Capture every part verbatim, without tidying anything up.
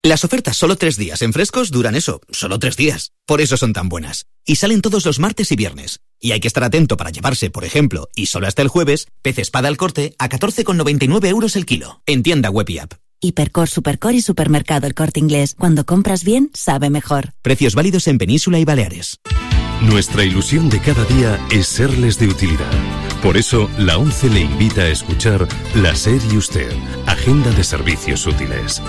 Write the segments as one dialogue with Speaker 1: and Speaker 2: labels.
Speaker 1: Las ofertas solo tres días en Frescos duran eso, solo tres días. Por eso son tan buenas. Y salen todos los martes y viernes. Y hay que estar atento para llevarse, por ejemplo, y solo hasta el jueves, pez espada al corte a catorce con noventa y nueve euros el kilo. En tienda web y app.
Speaker 2: Hipercor, Supercor y Supermercado El Corte Inglés. Cuando compras bien, sabe mejor.
Speaker 1: Precios válidos en Península y Baleares.
Speaker 3: Nuestra ilusión de cada día es serles de utilidad. Por eso, la ONCE le invita a escuchar La SER y Usted, Agenda de Servicios Útiles.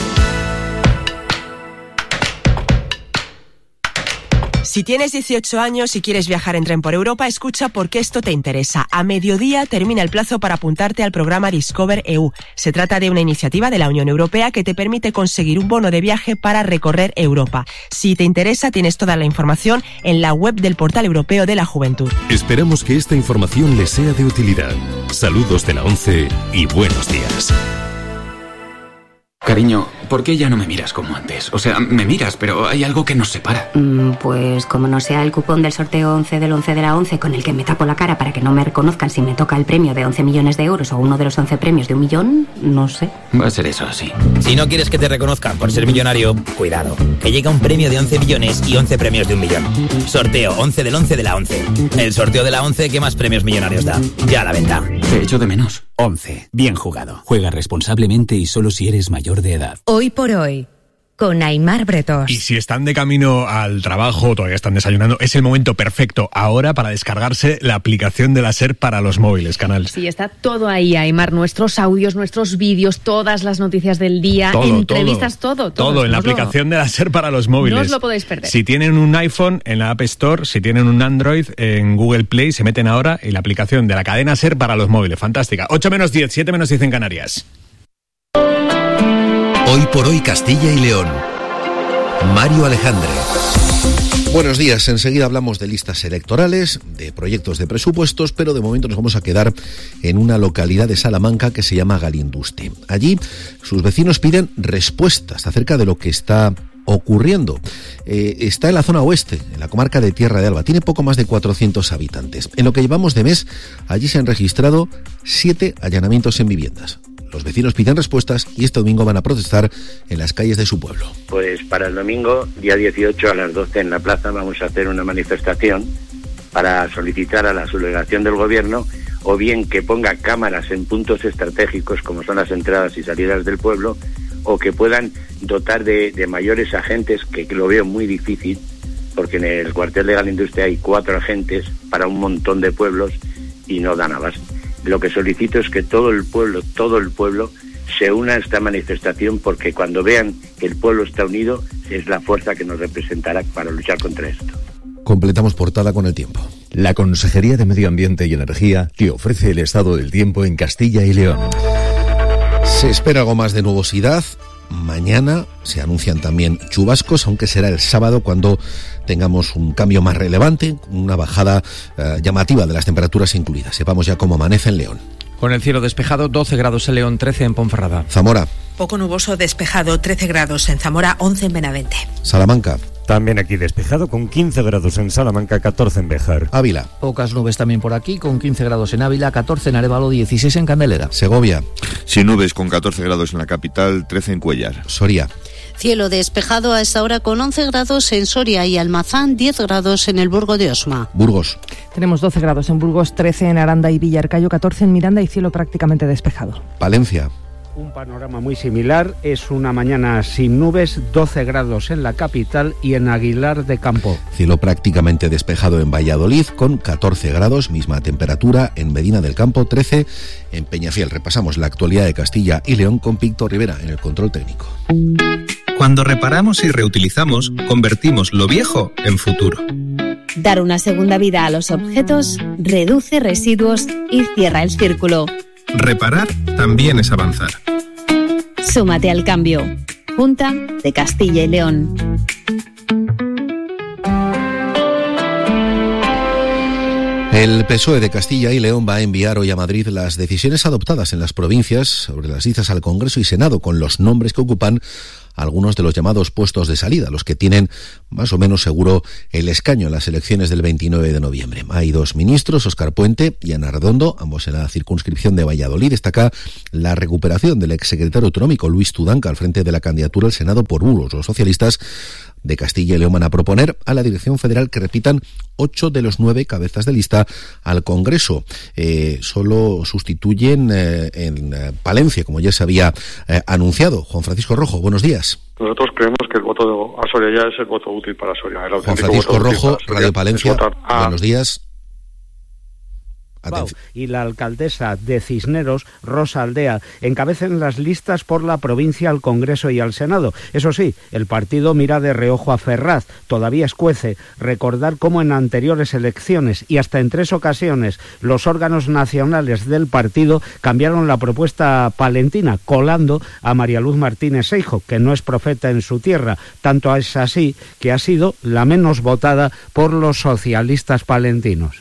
Speaker 4: Si tienes dieciocho años y quieres viajar en tren por Europa, escucha porque esto te interesa. A mediodía termina el plazo para apuntarte al programa Discover E U. Se trata de una iniciativa de la Unión Europea que te permite conseguir un bono de viaje para recorrer Europa. Si te interesa, tienes toda la información en la web del Portal Europeo de la Juventud.
Speaker 3: Esperamos que esta información les sea de utilidad. Saludos de la ONCE y buenos días.
Speaker 5: Cariño, ¿por qué ya no me miras como antes? O sea, me miras, pero hay algo que nos separa.
Speaker 6: Mm, pues como no sea el cupón del sorteo once del once de la once con el que me tapo la cara para que no me reconozcan si me toca el premio de once millones de euros o uno de los once premios de un millón, no sé.
Speaker 5: Va a ser eso así.
Speaker 7: Si no quieres que te reconozcan por ser millonario, cuidado, que llega un premio de once millones y once premios de un millón. Sorteo once del once de la once. El sorteo de la once que más premios millonarios da. Ya a la venta.
Speaker 5: Te echo de menos.
Speaker 8: once. Bien jugado. Juega responsablemente y solo si eres mayor de edad.
Speaker 9: Hoy por hoy, con Aimar Bretos.
Speaker 10: Y si están de camino al trabajo, todavía están desayunando, es el momento perfecto ahora para descargarse la aplicación de la SER para los móviles, Canal.
Speaker 11: Sí, está todo ahí, Aimar, nuestros audios, nuestros vídeos, todas las noticias del día,
Speaker 10: todo,
Speaker 11: entrevistas, todo, todo.
Speaker 10: Todo, todo en la aplicación de la SER para los móviles.
Speaker 11: No os lo podéis perder.
Speaker 10: Si tienen un iPhone, en la App Store, si tienen un Android, en Google Play, se meten ahora en la aplicación de la cadena SER para los móviles. Fantástica. ocho menos diez, siete menos diez en Canarias.
Speaker 12: Hoy por hoy Castilla y León. Mario Alejandre.
Speaker 13: Buenos días, enseguida hablamos de listas electorales, de proyectos de presupuestos, pero de momento nos vamos a quedar en una localidad de Salamanca que se llama Galinduste. Allí sus vecinos piden respuestas acerca de lo que está ocurriendo. Eh, está en la zona oeste, en la comarca de Tierra de Alba. Tiene poco más de cuatrocientos habitantes. En lo que llevamos de mes, allí se han registrado siete allanamientos en viviendas. Los vecinos piden respuestas y este domingo van a protestar en las calles de su pueblo.
Speaker 14: Pues para el domingo, día dieciocho a las doce en la plaza, vamos a hacer una manifestación para solicitar a la subdelegación del gobierno o bien que ponga cámaras en puntos estratégicos como son las entradas y salidas del pueblo, o que puedan dotar de, de mayores agentes, que, que lo veo muy difícil, porque en el cuartel de Galinduste hay cuatro agentes para un montón de pueblos y no dan abasto. Lo que solicito es que todo el pueblo, todo el pueblo se una a esta manifestación, porque cuando vean que el pueblo está unido es la fuerza que nos representará para luchar contra esto.
Speaker 13: Completamos portada con el tiempo.
Speaker 12: La Consejería de Medio Ambiente y Energía te ofrece el estado del tiempo en Castilla y León.
Speaker 13: Se espera algo más de nubosidad. Mañana se anuncian también chubascos, aunque será el sábado cuando tengamos un cambio más relevante, una bajada eh, llamativa de las temperaturas incluidas. Sepamos ya cómo amanece en León.
Speaker 15: Con el cielo despejado, doce grados en León, trece en Ponferrada.
Speaker 13: Zamora.
Speaker 16: Poco nuboso, despejado, trece grados en Zamora, once en Benavente.
Speaker 13: Salamanca.
Speaker 17: También aquí despejado, con quince grados en Salamanca, catorce en Béjar.
Speaker 13: Ávila.
Speaker 18: Pocas nubes también por aquí, con quince grados en Ávila, catorce en Arévalo, dieciséis en Candelera.
Speaker 13: Segovia.
Speaker 19: Sin nubes, con catorce grados en la capital, trece en Cuéllar.
Speaker 13: Soria.
Speaker 20: Cielo despejado a esta hora con once grados en Soria y Almazán, diez grados en el Burgo de Osma.
Speaker 13: Burgos.
Speaker 11: Tenemos doce grados en Burgos, trece en Aranda y Villarcayo, catorce en Miranda y cielo prácticamente despejado.
Speaker 13: Palencia.
Speaker 21: Un panorama muy similar, es una mañana sin nubes, doce grados en la capital y en Aguilar de Campo.
Speaker 13: Cielo prácticamente despejado en Valladolid con catorce grados, misma temperatura en Medina del Campo, trece en Peñafiel. Repasamos la actualidad de Castilla y León con Víctor Rivera en el control técnico.
Speaker 22: Cuando reparamos y reutilizamos, convertimos lo viejo en futuro.
Speaker 23: Dar una segunda vida a los objetos reduce residuos y cierra el círculo.
Speaker 22: Reparar también es avanzar.
Speaker 23: Súmate al cambio. Junta de Castilla y León.
Speaker 13: El P S O E de Castilla y León va a enviar hoy a Madrid las decisiones adoptadas en las provincias sobre las listas al Congreso y Senado, con los nombres que ocupan algunos de los llamados puestos de salida, los que tienen más o menos seguro el escaño en las elecciones del veintinueve de noviembre. Hay dos ministros, Óscar Puente y Ana Redondo, ambos en la circunscripción de Valladolid. Destaca la recuperación del exsecretario autonómico Luis Tudanca al frente de la candidatura al Senado por Burgos. Los socialistas de Castilla y León van a proponer a la Dirección Federal que repitan ocho de los nueve cabezas de lista al Congreso. Eh, solo sustituyen eh, en eh, Palencia, como ya se había eh, anunciado. Juan Francisco Rojo, buenos días.
Speaker 1: Nosotros creemos que el voto a Soria ya es el voto útil para Soria. El
Speaker 13: Juan Francisco Rojo, Radio Palencia, a... buenos días.
Speaker 21: Wow. Y la alcaldesa de Cisneros, Rosa Aldea, encabecen las listas por la provincia al Congreso y al Senado. Eso sí, el partido mira de reojo a Ferraz. Todavía escuece recordar cómo en anteriores elecciones y hasta en tres ocasiones los órganos nacionales del partido cambiaron la propuesta palentina, colando a María Luz Martínez Seijo, que no es profeta en su tierra. Tanto es así que ha sido la menos votada por los socialistas palentinos.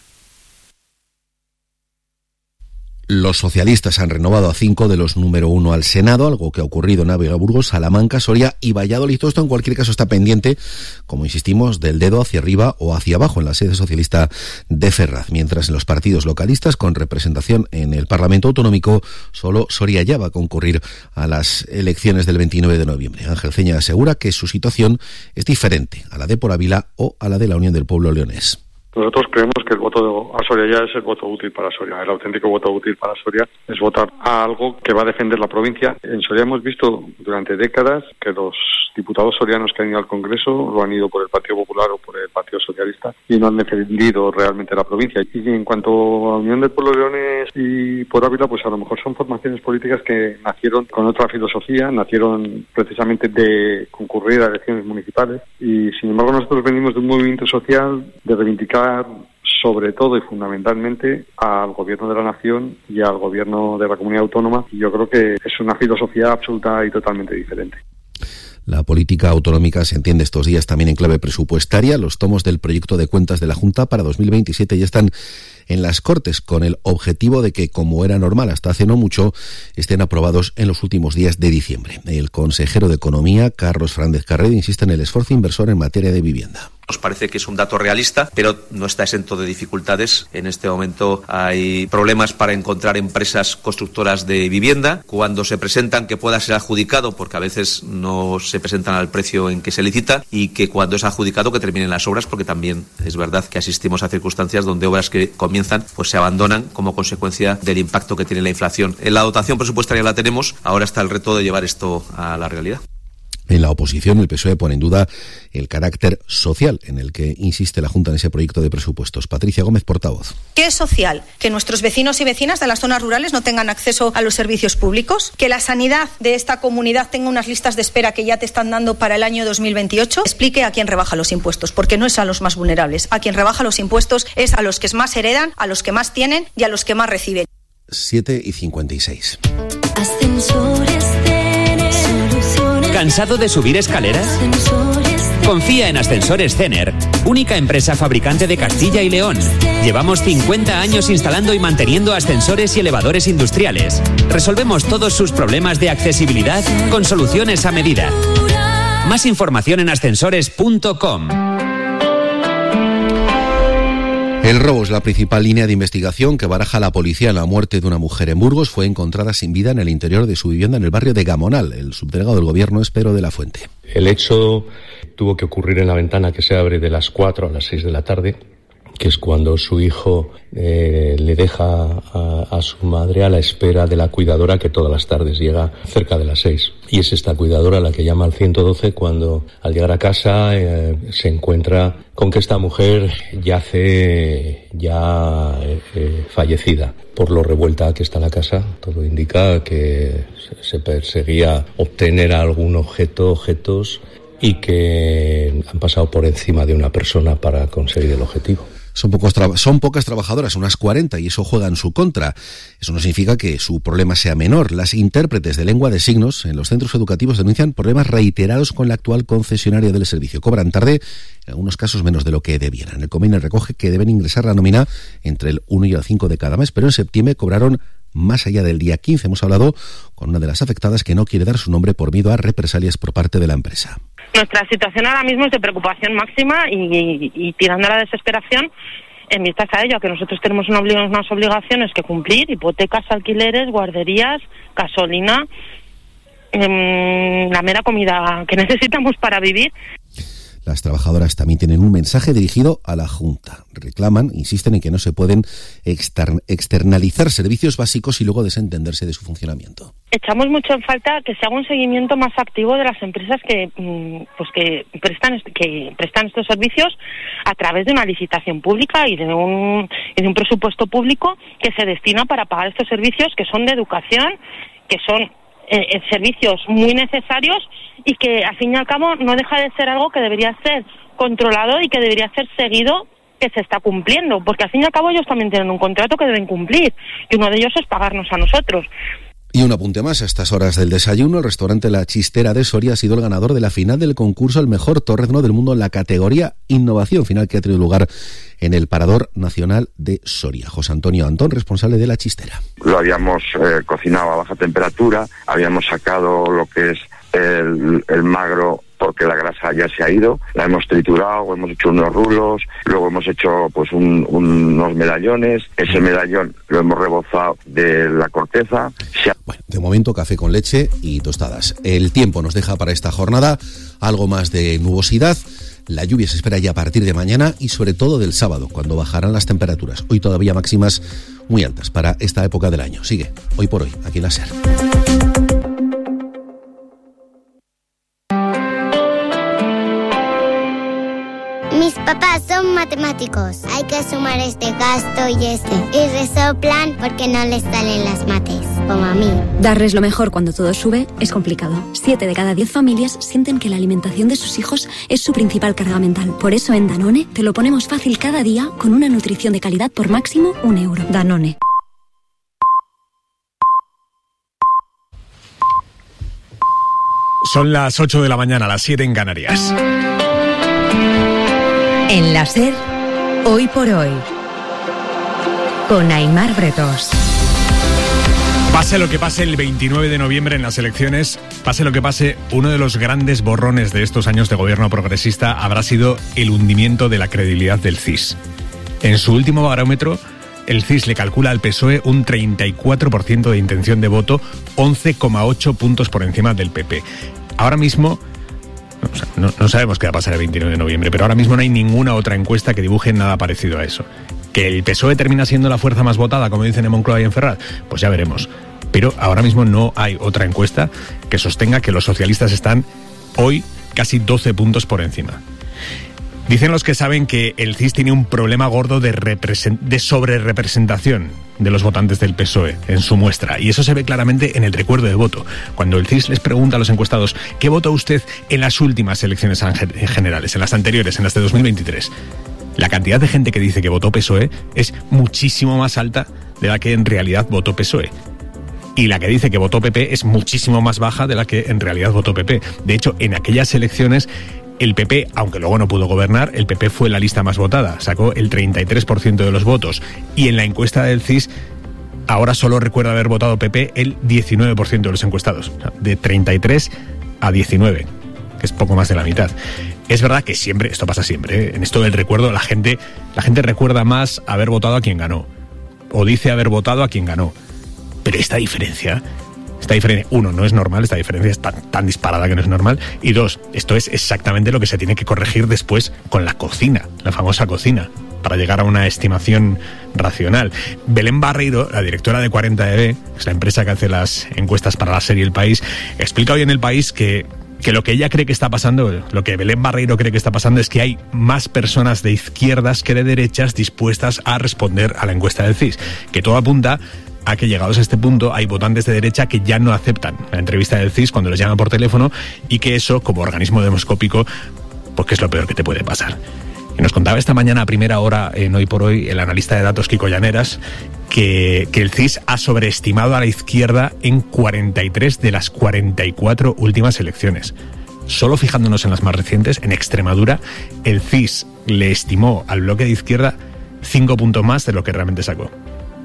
Speaker 13: Los socialistas han renovado a cinco de los número uno al Senado, algo que ha ocurrido en Ávila, Burgos, Salamanca, Soria y Valladolid. Todo esto en cualquier caso está pendiente, como insistimos, del dedo hacia arriba o hacia abajo en la sede socialista de Ferraz. Mientras en los partidos localistas con representación en el Parlamento Autonómico, solo Soria ya va a concurrir a las elecciones del veintinueve de noviembre. Ángel Ceña asegura que su situación es diferente a la de Por Ávila o a la de la Unión del Pueblo Leonés.
Speaker 1: Nosotros creemos que el voto a Soria ya es el voto útil para Soria. El auténtico voto útil para Soria es votar a algo que va a defender la provincia. En Soria hemos visto durante décadas que los diputados sorianos que han ido al Congreso lo han ido por el Partido Popular o por el Partido Socialista y no han defendido realmente la provincia. Y en cuanto a Unión del Pueblo Leonés y Por Ávila, pues a lo mejor son formaciones políticas que nacieron con otra filosofía, nacieron precisamente de concurrir a elecciones municipales y sin embargo nosotros venimos de un movimiento social de reivindicar sobre todo y fundamentalmente al gobierno de la nación y al gobierno de la comunidad autónoma, y yo creo que es una filosofía absoluta y totalmente diferente.
Speaker 13: La política autonómica se entiende estos días también en clave presupuestaria. Los tomos del proyecto de cuentas de la Junta para dos mil veintisiete ya están en las Cortes, con el objetivo de que, como era normal hasta hace no mucho, estén aprobados en los últimos días de diciembre. El consejero de Economía, Carlos Fernández Carrero, insiste en el esfuerzo inversor en materia de vivienda.
Speaker 2: Nos parece que es un dato realista, pero no está exento de dificultades. En este momento hay problemas para encontrar empresas constructoras de vivienda. Cuando se presentan, que pueda ser adjudicado, porque a veces no se presentan al precio en que se licita, y que cuando es adjudicado que terminen las obras, porque también es verdad que asistimos a circunstancias donde obras que comienzan pues se abandonan como consecuencia del impacto que tiene la inflación. En la dotación presupuestaria la tenemos, ahora está el reto de llevar esto a la realidad.
Speaker 13: En la oposición, el P S O E pone en duda el carácter social en el que insiste la Junta en ese proyecto de presupuestos. Patricia Gómez, portavoz.
Speaker 4: ¿Qué es social? ¿Que nuestros vecinos y vecinas de las zonas rurales no tengan acceso a los servicios públicos? ¿Que la sanidad de esta comunidad tenga unas listas de espera que ya te están dando para el año dos mil veintiocho? Explique a quién rebaja los impuestos, porque no es a los más vulnerables. A quien rebaja los impuestos es a los que más heredan, a los que más tienen y a los que más reciben.
Speaker 13: siete y cincuenta y seis.
Speaker 24: Ascensores Cener. ¿Cansado de subir escaleras? Confía en Ascensores Cener, única empresa fabricante de Castilla y León. Llevamos cincuenta años instalando y manteniendo ascensores y elevadores industriales. Resolvemos todos sus problemas de accesibilidad con soluciones a medida. Más información en ascensores punto com.
Speaker 13: El robo es la principal línea de investigación que baraja la policía. La muerte de una mujer en Burgos fue encontrada sin vida en el interior de su vivienda en el barrio de Gamonal. El subdelegado del Gobierno es Pedro de la Fuente.
Speaker 25: El hecho tuvo que ocurrir en la ventana que se abre de las cuatro a las seis de la tarde, que es cuando su hijo eh, le deja a, a su madre a la espera de la cuidadora, que todas las tardes llega cerca de las seis. Y es esta cuidadora la que llama al ciento doce cuando al llegar a casa eh, se encuentra con que esta mujer yace ya eh, eh, fallecida. Por lo revuelta que está la casa, todo indica que se perseguía obtener algún objeto, objetos, y que han pasado por encima de una persona para conseguir el objetivo.
Speaker 13: Son, pocos tra- son pocas trabajadoras, unas cuarenta, y eso juega en su contra. Eso no significa que su problema sea menor. Las intérpretes de lengua de signos en los centros educativos denuncian problemas reiterados con la actual concesionaria del servicio. Cobran tarde, en algunos casos menos de lo que debieran. El convenio recoge que deben ingresar la nómina entre el uno y el cinco de cada mes, pero en septiembre cobraron más allá del día quince. Hemos hablado con una de las afectadas que no quiere dar su nombre por miedo a represalias por parte de la empresa.
Speaker 3: Nuestra situación ahora mismo es de preocupación máxima y, y, y tirando a la desesperación en vistas a ello, que nosotros tenemos una oblig- unas obligaciones que cumplir, hipotecas, alquileres, guarderías, gasolina, eh, la mera comida que necesitamos para vivir.
Speaker 13: Las trabajadoras también tienen un mensaje dirigido a la Junta. Reclaman, insisten en que no se pueden extern- externalizar servicios básicos y luego desentenderse de su funcionamiento.
Speaker 3: Echamos mucho en falta que se haga un seguimiento más activo de las empresas que pues que prestan que prestan estos servicios a través de una licitación pública y de un y de un presupuesto público que se destina para pagar estos servicios que son de educación, que son Eh, servicios muy necesarios y que al fin y al cabo no deja de ser algo que debería ser controlado y que debería ser seguido, que se está cumpliendo, porque al fin y al cabo ellos también tienen un contrato que deben cumplir y uno de ellos es pagarnos a nosotros.
Speaker 13: Y un apunte más, a estas horas del desayuno, el restaurante La Chistera de Soria ha sido el ganador de la final del concurso al mejor torrezno del mundo en la categoría Innovación, final que ha tenido lugar en el Parador Nacional de Soria. José Antonio Antón, responsable de La Chistera.
Speaker 5: Lo habíamos eh, cocinado a baja temperatura, habíamos sacado lo que es el, el magro porque la grasa ya se ha ido, la hemos triturado, hemos hecho unos rulos, luego hemos hecho pues un, un, unos medallones, ese medallón lo hemos rebozado de la corteza. Se ha...
Speaker 13: Bueno, de momento café con leche y tostadas. El tiempo nos deja para esta jornada algo más de nubosidad. La lluvia se espera ya a partir de mañana y sobre todo del sábado, cuando bajarán las temperaturas. Hoy todavía máximas muy altas para esta época del año. Sigue, Hoy por Hoy, aquí en la SER.
Speaker 6: Mis papás son matemáticos. Hay que sumar este gasto y este. Y resoplan porque no les salen las mates, como a mí.
Speaker 7: Darles lo mejor cuando todo sube es complicado. Siete de cada diez familias sienten que la alimentación de sus hijos es su principal carga mental. Por eso en Danone te lo ponemos fácil cada día con una nutrición de calidad por máximo un euro. Danone.
Speaker 10: Son las ocho de la mañana, las siete en Canarias.
Speaker 9: En la SER, Hoy por Hoy, con Aimar Bretos.
Speaker 10: Pase lo que pase el veintinueve de noviembre en las elecciones, pase lo que pase, uno de los grandes borrones de estos años de gobierno progresista habrá sido el hundimiento de la credibilidad del C I S. En su último barómetro, el C I S le calcula al P S O E un treinta y cuatro por ciento de intención de voto, once coma ocho puntos por encima del P P. Ahora mismo... O sea, no, no sabemos qué va a pasar el veintinueve de noviembre, pero ahora mismo no hay ninguna otra encuesta que dibuje nada parecido a eso. ¿Que el P S O E termina siendo la fuerza más votada, como dicen en Moncloa y en Ferraz? Pues ya veremos. Pero ahora mismo no hay otra encuesta que sostenga que los socialistas están hoy casi doce puntos por encima. Dicen los que saben que el C I S tiene un problema gordo de, represent- de sobrerepresentación de los votantes del P S O E en su muestra. Y eso se ve claramente en el recuerdo de voto. Cuando el C I S les pregunta a los encuestados ¿qué votó usted en las últimas elecciones generales, en las anteriores, en las de dos mil veintitrés? La cantidad de gente que dice que votó P S O E es muchísimo más alta de la que en realidad votó P S O E. Y la que dice que votó P P es muchísimo más baja de la que en realidad votó P P. De hecho, en aquellas elecciones... el P P, aunque luego no pudo gobernar, el P P fue la lista más votada, sacó el treinta y tres por ciento de los votos. Y en la encuesta del C I S, ahora solo recuerda haber votado P P el diecinueve por ciento de los encuestados. O sea, de treinta y tres a diecinueve, que es poco más de la mitad. Es verdad que siempre, esto pasa siempre, ¿eh? En esto del recuerdo, la gente, la gente recuerda más haber votado a quien ganó. O dice haber votado a quien ganó. Pero esta diferencia... Esta diferencia, uno, no es normal, esta diferencia es tan, tan disparada que no es normal. Y dos, esto es exactamente lo que se tiene que corregir después con la cocina, la famosa cocina, para llegar a una estimación racional. Belén Barreiro, la directora de cuarenta E B, es la empresa que hace las encuestas para la serie El País, explica hoy en El País que, que lo que ella cree que está pasando, lo que Belén Barreiro cree que está pasando es que hay más personas de izquierdas que de derechas dispuestas a responder a la encuesta del C I S. Que todo apunta a que llegados a este punto hay votantes de derecha que ya no aceptan la entrevista del C I S cuando les llaman por teléfono y que eso, como organismo demoscópico, pues que es lo peor que te puede pasar. Y nos contaba esta mañana a primera hora en Hoy por Hoy el analista de datos Kiko Llaneras que, que el C I S ha sobreestimado a la izquierda en cuarenta y tres de las cuarenta y cuatro últimas elecciones. Solo fijándonos en las más recientes, en Extremadura, el C I S le estimó al bloque de izquierda cinco puntos más de lo que realmente sacó.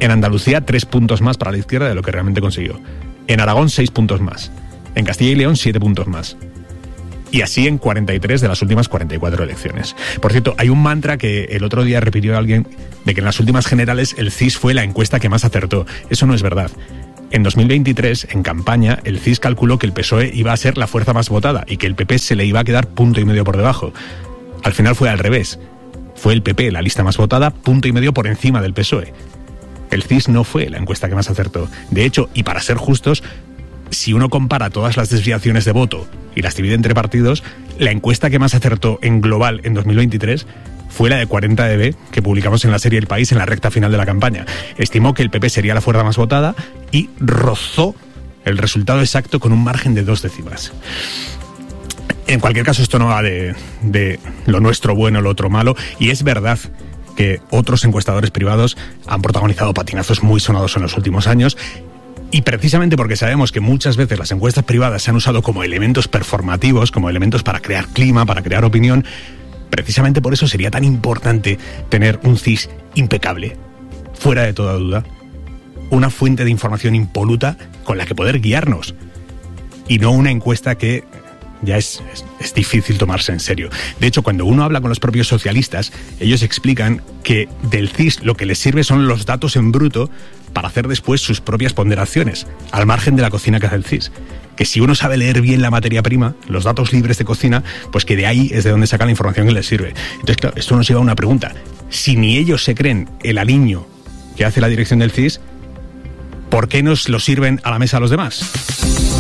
Speaker 10: En Andalucía, tres puntos más para la izquierda de lo que realmente consiguió. En Aragón, seis puntos más. En Castilla y León, siete puntos más. Y así en cuarenta y tres de las últimas cuarenta y cuatro elecciones. Por cierto, hay un mantra que el otro día repitió alguien de que en las últimas generales el C I S fue la encuesta que más acertó. Eso no es verdad. En dos mil veintitrés, en campaña, el C I S calculó que el P S O E iba a ser la fuerza más votada y que el P P se le iba a quedar punto y medio por debajo. Al final fue al revés. Fue el P P la lista más votada, punto y medio por encima del P S O E. El C I S no fue la encuesta que más acertó. De hecho, y para ser justos, si uno compara todas las desviaciones de voto y las divide entre partidos, la encuesta que más acertó en global en dos mil veintitrés fue la de cuarenta D B, que publicamos en la serie El País en la recta final de la campaña. Estimó que el P P sería la fuerza más votada y rozó el resultado exacto con un margen de dos décimas. En cualquier caso, esto no va de, de lo nuestro bueno, lo otro malo, y es verdad que otros encuestadores privados han protagonizado patinazos muy sonados en los últimos años. Y precisamente porque sabemos que muchas veces las encuestas privadas se han usado como elementos performativos, como elementos para crear clima, para crear opinión, precisamente por eso sería tan importante tener un C I S impecable, fuera de toda duda, una fuente de información impoluta con la que poder guiarnos, y no una encuesta que ya es, es, es difícil tomarse en serio. De hecho, cuando uno habla con los propios socialistas, ellos explican que del C I S lo que les sirve son los datos en bruto para hacer después sus propias ponderaciones, al margen de la cocina que hace el C I S. Que si uno sabe leer bien la materia prima, los datos libres de cocina, pues que de ahí es de donde saca la información que les sirve. Entonces, claro, esto nos lleva a una pregunta. Si ni ellos se creen el aliño que hace la dirección del C I S, ¿por qué nos lo sirven a la mesa a los demás?